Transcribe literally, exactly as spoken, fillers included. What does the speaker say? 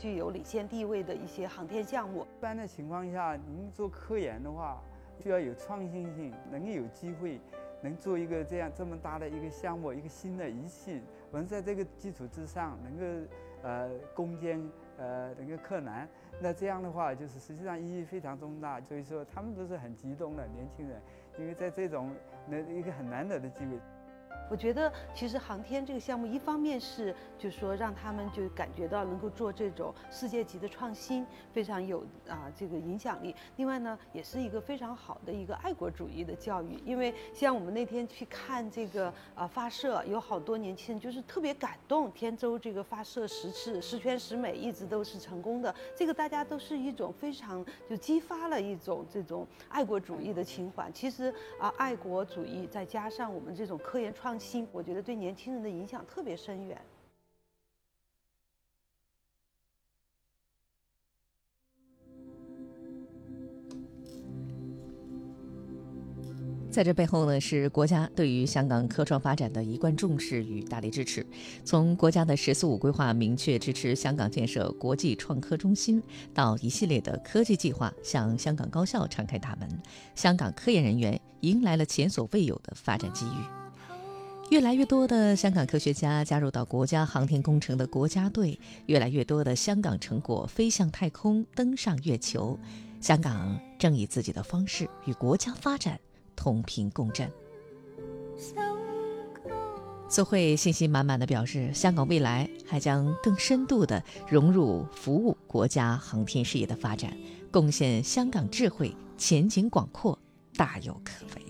具有领先地位的一些航天项目。 一般的情况下，您做科研的话，需要有创新性，能够有机会能做一个这样这么大的一个项目，一个新的仪器，我们在这个基础之上能够呃攻坚呃能够克难，那这样的话就是实际上意义非常重大。所以说他们都是很激动的年轻人，因为在这种那一个很难得的机会。 我觉得其实航天这个项目，一方面是就是说让他们就感觉到能够做这种世界级的创新，非常有啊这个影响力。另外呢，也是一个非常好的一个爱国主义的教育。因为像我们那天去看这个啊发射，有好多年轻人就是特别感动，天舟这个发射十次十全十美，一直都是成功的。这个大家都是一种非常就激发了一种这种爱国主义的情怀。其实啊，爱国主义再加上我们这种科研创新。我觉得对年轻人的影响特别深远。 在这背后呢，是国家对于香港科创发展的一贯重视与大力支持。从国家的“十四五”规划明确支持香港建设国际创科中心，到一系列的科技计划向香港高校敞开大门，香港科研人员迎来了前所未有的发展机遇。越来越多的香港科学家加入到国家航天工程的国家队，越来越多的香港成果飞向太空，登上月球。香港正以自己的方式与国家发展同频共振。苏慧信心满满地表示，香港未来还将更深度地融入服务国家航天事业的发展，贡献香港智慧，前景广阔，大有可为。